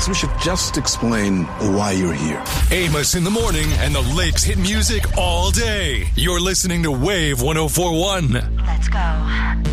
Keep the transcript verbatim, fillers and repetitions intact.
Alex, we should just explain why you're here. Amos in the morning and the Lakes hit music all day. You're listening to Wave one oh four point one. Let's go.